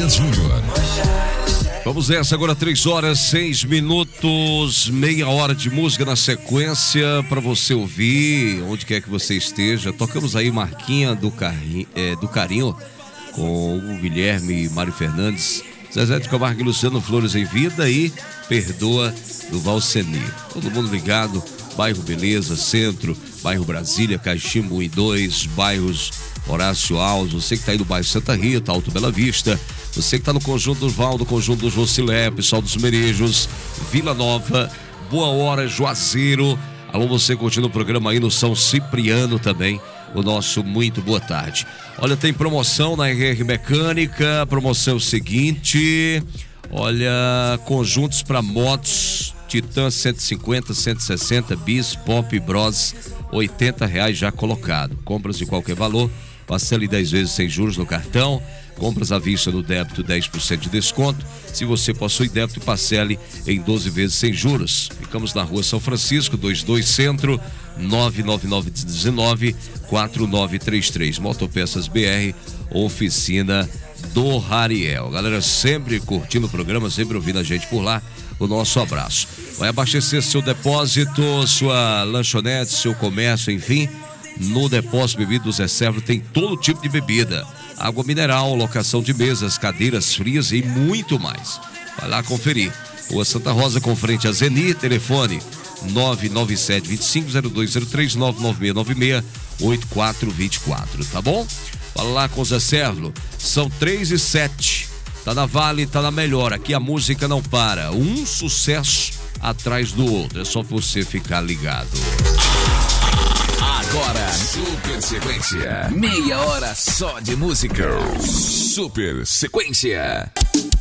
Dias Júnior. Vamos nessa agora, 3h06, meia hora de música na sequência para você ouvir, onde quer que você esteja. Tocamos aí Marquinha do Carinho, com o Guilherme e Mário Fernandes, Zezé de Camargo e Luciano Flores em Vida e Perdoa do Valcenir. Todo mundo ligado, bairro Beleza, Centro, bairro Brasília, Caximbo 1 e 2, bairros Horácio Alves, você que está aí no bairro Santa Rita, Alto Bela Vista, você que está no Conjunto do Valdo, Conjunto do Jocilé, pessoal dos Merejos, Vila Nova, Boa Hora, Juazeiro. Alô, você curtindo o programa aí no São Cipriano também, o nosso muito boa tarde. Olha, tem promoção na RR Mecânica, promoção seguinte, olha, conjuntos para motos, Titan 150, 160, Bis, Pop, Bros, R$80 já colocado. Compras de qualquer valor, parcela em 10 vezes sem juros no cartão, compras à vista no débito, 10% de desconto. Se você possui débito, parcele em 12 vezes sem juros. Ficamos na rua São Francisco, 22 Centro, 99919-4933. Motopeças BR, oficina do Rariel. Galera, sempre curtindo o programa, sempre ouvindo a gente por lá. O nosso abraço. Vai abastecer seu depósito, sua lanchonete, seu comércio, enfim. No Depósito Bebidas do Zé Servo tem todo tipo de bebida. Água mineral, locação de mesas, cadeiras frias e muito mais. Vai lá conferir. Rua Santa Rosa, com frente a Zeni, telefone 997-250203, 99696-8424, tá bom? Fala lá com o Zé Servo. São 3h07. Tá na Vale, tá na melhor. Aqui a música não para. Um sucesso atrás do outro. É só você ficar ligado. Agora, Super Sequência. Meia hora só de música. Super Sequência.